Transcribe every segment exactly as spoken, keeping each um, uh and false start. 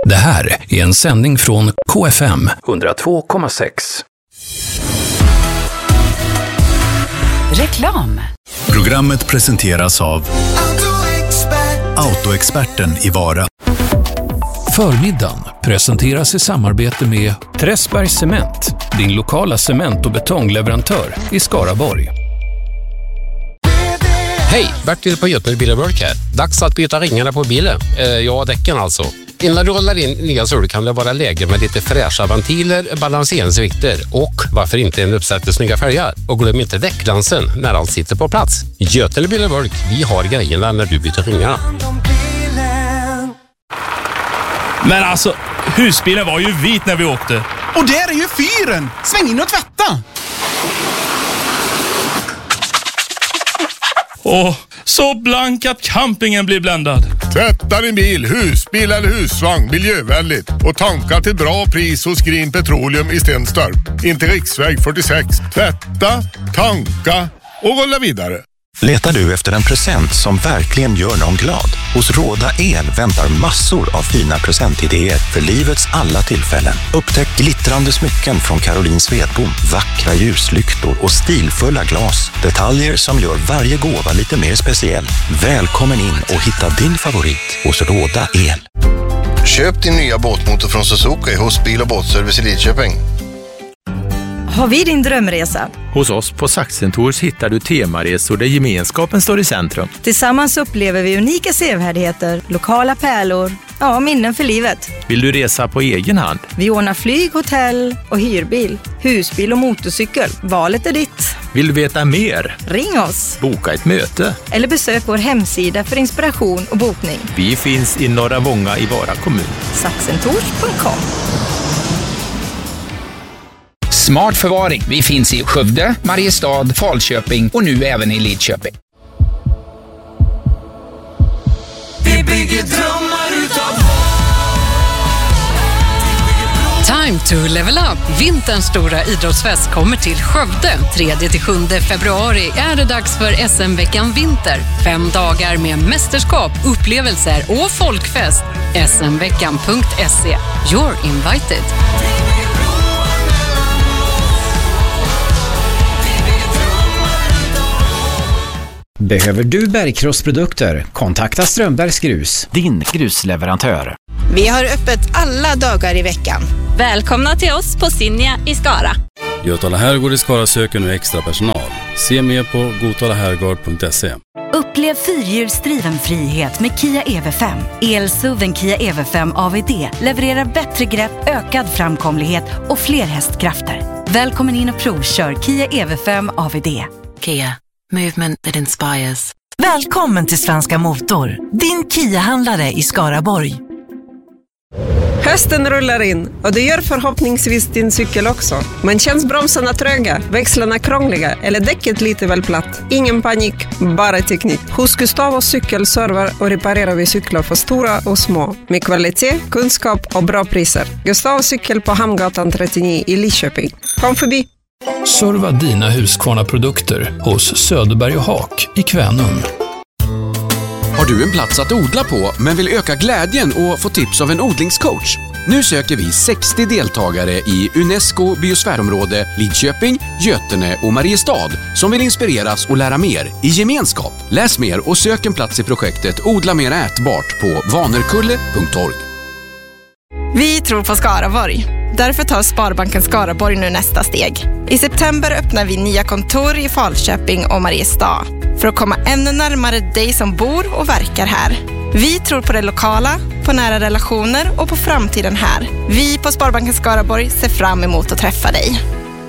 Det här är en sändning från K F M hundratvå komma sex. Reklam. Programmet presenteras av Autoexperten i Vara. Förmiddagen presenteras i samarbete med Träsbergs Cement, din lokala cement- och betongleverantör i Skaraborg. Hej, Bertil på Götene Billerburk här. Dags att byta ringarna på bilen. Eh, ja, däcken alltså. Innan du rollar in nya sul kan det vara läge med lite fräscha ventiler, balanseringsvikter och varför inte en uppsättning snygga fälgar. Och glöm inte däckglansen när allt sitter på plats. Götene Billerburk, vi har grejerna när du byter ringarna. Men alltså, husbilen var ju vit när vi åkte. Och där är ju fyren! Sväng in och tvätta! Åh, så blank att campingen blir bländad. Tvätta din bil, husbil eller husvagn miljövänligt och tanka till bra pris hos Green Petroleum i Stenstorp. Inte riksväg fyrtiosex. Tvätta, tanka och rulla vidare. Letar du efter en present som verkligen gör någon glad? Hos Råda El väntar massor av fina presentidéer för livets alla tillfällen. Upptäck glittrande smycken från Caroline Svedbom, vackra ljuslyktor och stilfulla glas. Detaljer som gör varje gåva lite mer speciell. Välkommen in och hitta din favorit hos Råda El. Köp din nya båtmotor från Suzuki hos Bil- och båtservice i Lidköping. Har vi din drömresa? Hos oss på Saxentors hittar du temaresor där gemenskapen står i centrum. Tillsammans upplever vi unika sevärdigheter, lokala pärlor, ja, minnen för livet. Vill du resa på egen hand? Vi ordnar flyg, hotell och hyrbil, husbil och motorcykel. Valet är ditt. Vill du veta mer? Ring oss. Boka ett möte. Eller besök vår hemsida för inspiration och bokning. Vi finns i Norra Vånga i Vara kommun. saxentors punkt com. Smart förvaring. Vi finns i Skövde, Mariestad, Falköping och nu även i Lidköping. Vi bygger drömmar utav Time to level up. Vinterns stora idrottsfest kommer till Skövde. tredje till sjunde februari är det dags för S M-veckan Vinter. Fem dagar med mästerskap, upplevelser och folkfest. S M veckan punkt se. You're invited. Behöver du bergkrossprodukter? Kontakta Strömbergs Grus, din grusleverantör. Vi har öppet alla dagar i veckan. Välkomna till oss på Sinja i Skara. Götala Herrgård i Skara söker nu extra personal. Se mer på gotalaherrgård punkt se. Upplev fyrhjulsdriven frihet med Kia E V fem. El-suven Kia E V fem A V D levererar bättre grepp, ökad framkomlighet och fler hästkrafter. Välkommen in och provkör Kia E V fem A V D. Kia. Movement that inspires. Välkommen till Svenska Motor, din Kia-handlare i Skaraborg. Hösten rullar in och det gör förhoppningsvis din cykel också. Men känns bromsarna tröga, växlarna krångliga eller däcket lite väl platt? Ingen panik, bara teknik. Hos Gustavos cykelserver och reparerar vi cyklar för stora och små. Med kvalitet, kunskap och bra priser. Gustavos cykel på Hamngatan trettionio i Lidköping. Kom förbi! Serva dina Husqvarna-produkter hos Söderberg och Haak i Kvänum. Har du en plats att odla på men vill öka glädjen och få tips av en odlingscoach? Nu söker vi sextio deltagare i UNESCO biosfärområde Lidköping, Götene och Mariestad som vill inspireras och lära mer i gemenskap. Läs mer och sök en plats i projektet Odla mer ätbart på vanerkulle punkt org. Vi tror på Skaraborg. Därför tar Sparbanken Skaraborg nu nästa steg. I september öppnar vi nya kontor i Falköping och Mariestad för att komma ännu närmare dig som bor och verkar här. Vi tror på det lokala, på nära relationer och på framtiden här. Vi på Sparbanken Skaraborg ser fram emot att träffa dig.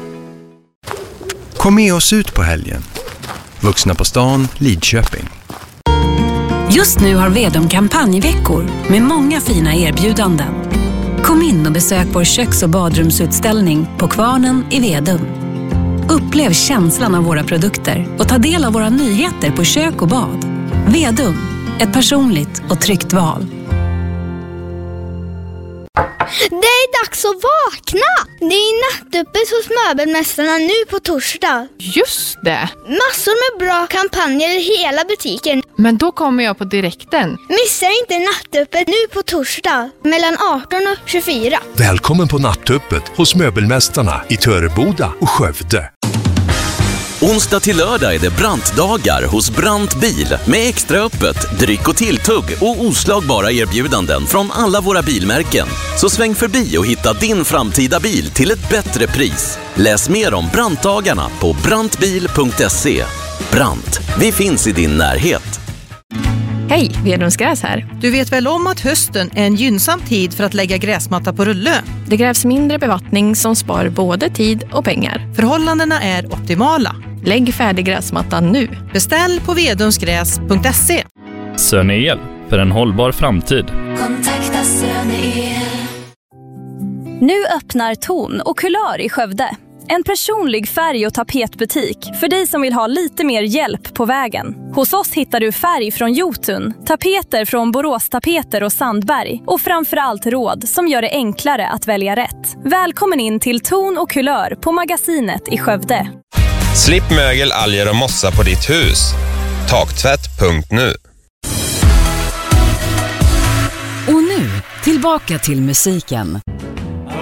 Kom med oss ut på helgen. Vuxna på stan, Lidköping. Just nu har Vedum kampanjveckor med många fina erbjudanden. Kom in och besök vår köks- och badrumsutställning på Kvarnen i Vedum. Upplev känslan av våra produkter och ta del av våra nyheter på kök och bad. Vedum, ett personligt och tryggt val. Det är dags att vakna! Det är nattöppet hos Möbelmästarna nu på torsdag. Just det! Massor med bra kampanjer i hela butiken. Men då kommer jag på direkten. Missa inte nattöppet nu på torsdag mellan arton och tjugofyra. Välkommen på nattöppet hos Möbelmästarna i Töreboda och Skövde. Onsdag till lördag är det Brantdagar hos Brant Bil med extra öppet, dryck och tilltugg och oslagbara erbjudanden från alla våra bilmärken. Så sväng förbi och hitta din framtida bil till ett bättre pris. Läs mer om Brantdagarna på brantbil punkt se. Brant, vi finns i din närhet. Hej, Vedums Gräs här. Du vet väl om att hösten är en gynnsam tid för att lägga gräsmatta på rulle? Det krävs mindre bevattning som spar både tid och pengar. Förhållandena är optimala. Lägg färdig gräsmattan nu. Beställ på vedumsgräs punkt se. Söneel, för en hållbar framtid. Kontakta Söneel. Nu öppnar Ton och Kulör i Skövde. En personlig färg- och tapetbutik för dig som vill ha lite mer hjälp på vägen. Hos oss hittar du färg från Jotun, tapeter från Borås Tapeter och Sandberg och framförallt råd som gör det enklare att välja rätt. Välkommen in till Ton och Kulör på Magasinet i Skövde. Slipp mögel, alger och mossa på ditt hus. Taktvätt punkt nu. Och nu, tillbaka till musiken.